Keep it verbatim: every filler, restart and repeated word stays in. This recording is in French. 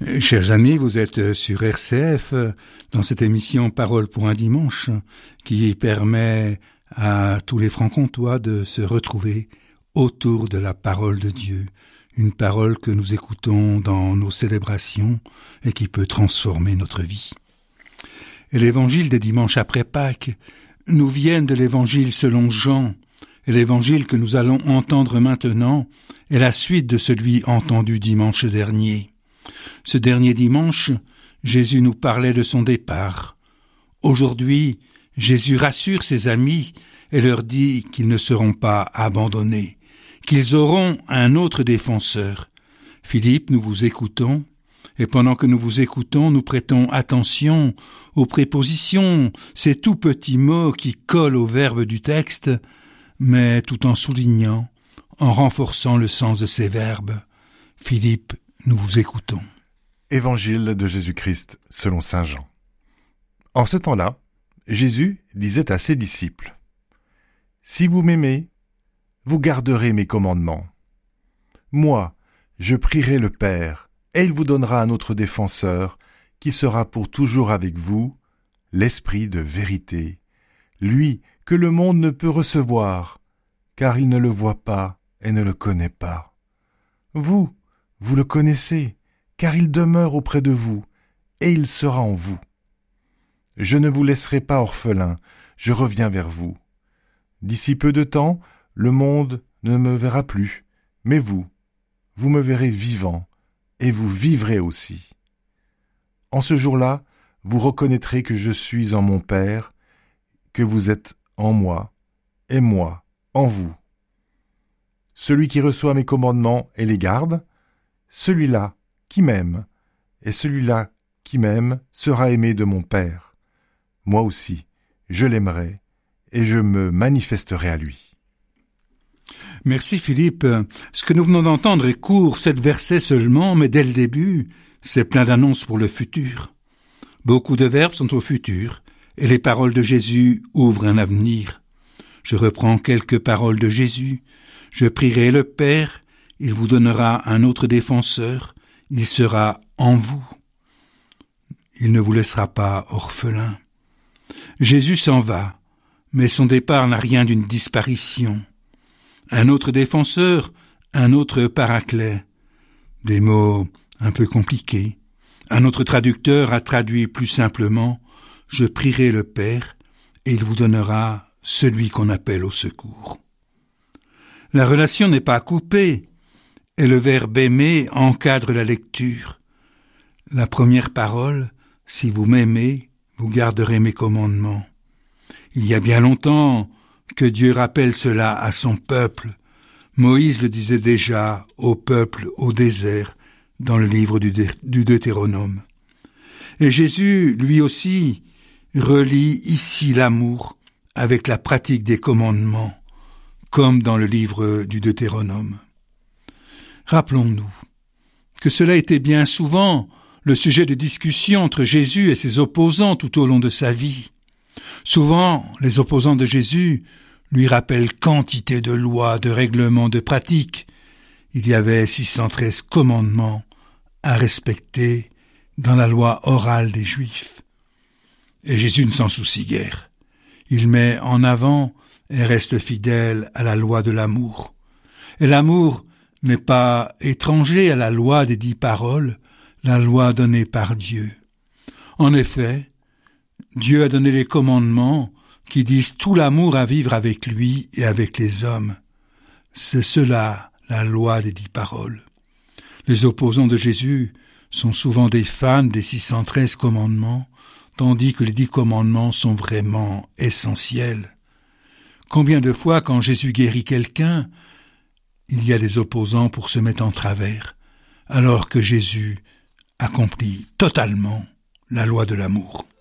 Euh, Chers amis, vous êtes sur R C F dans cette émission Parole pour un dimanche qui permet à tous les francs-comtois de se retrouver autour de la parole de Dieu, une parole que nous écoutons dans nos célébrations et qui peut transformer notre vie. Et l'évangile des dimanches après Pâques nous viennent de l'évangile selon Jean, et l'évangile que nous allons entendre maintenant est la suite de celui entendu dimanche dernier. Ce dernier dimanche, Jésus nous parlait de son départ. Aujourd'hui, Jésus rassure ses amis et leur dit qu'ils ne seront pas abandonnés, qu'ils auront un autre défenseur. Philippe, nous vous écoutons, et pendant que nous vous écoutons, nous prêtons attention aux prépositions, ces tout petits mots qui collent au verbe du texte, mais tout en soulignant, en renforçant le sens de ces verbes. Philippe, nous vous écoutons. Évangile de Jésus-Christ selon saint Jean. En ce temps-là, Jésus disait à ses disciples : « Si vous m'aimez, vous garderez mes commandements. Moi, je prierai le Père, et il vous donnera un autre défenseur, qui sera pour toujours avec vous, l'Esprit de vérité, lui que le monde ne peut recevoir, car il ne le voit pas et ne le connaît pas. Vous, vous le connaissez, car il demeure auprès de vous, et il sera en vous. Je ne vous laisserai pas orphelin, je reviens vers vous. D'ici peu de temps, le monde ne me verra plus, mais vous, vous me verrez vivant, et vous vivrez aussi. En ce jour-là, vous reconnaîtrez que je suis en mon Père, que vous êtes en moi, et moi en vous. Celui qui reçoit mes commandements et les garde, celui-là qui m'aime, et celui-là qui m'aime sera aimé de mon Père. Moi aussi, je l'aimerai, et je me manifesterai à lui. » Merci Philippe. Ce que nous venons d'entendre est court, sept versets seulement, mais dès le début, c'est plein d'annonces pour le futur. Beaucoup de verbes sont au futur, et les paroles de Jésus ouvrent un avenir. Je reprends quelques paroles de Jésus. Je prierai le Père, il vous donnera un autre défenseur, il sera en vous. Il ne vous laissera pas orphelin. Jésus s'en va, mais son départ n'a rien d'une disparition. Un autre défenseur, un autre paraclet. Des mots un peu compliqués. Un autre traducteur a traduit plus simplement « Je prierai le Père, et il vous donnera celui qu'on appelle au secours. » La relation n'est pas coupée, et le verbe « aimer » encadre la lecture. La première parole, « Si vous m'aimez, vous garderez mes commandements ». Il y a bien longtemps que Dieu rappelle cela à son peuple. Moïse le disait déjà au peuple au désert, dans le livre du, Dé- du Deutéronome. Et Jésus, lui aussi, relie ici l'amour avec la pratique des commandements, comme dans le livre du Deutéronome. Rappelons-nous que cela était bien souvent le sujet de discussion entre Jésus et ses opposants tout au long de sa vie. Souvent, les opposants de Jésus lui rappellent quantité de lois, de règlements, de pratiques. Il y avait six cent treize commandements à respecter dans la loi orale des Juifs. Et Jésus ne s'en soucie guère. Il met en avant et reste fidèle à la loi de l'amour. Et l'amour n'est pas étranger à la loi des dix paroles, la loi donnée par Dieu. En effet, Dieu a donné les commandements qui disent tout l'amour à vivre avec lui et avec les hommes. C'est cela, la loi des dix paroles. Les opposants de Jésus sont souvent des fans des six cent treize commandements, tandis que les dix commandements sont vraiment essentiels. Combien de fois, quand Jésus guérit quelqu'un, il y a des opposants pour se mettre en travers, alors que Jésus accomplit totalement la loi de l'amour.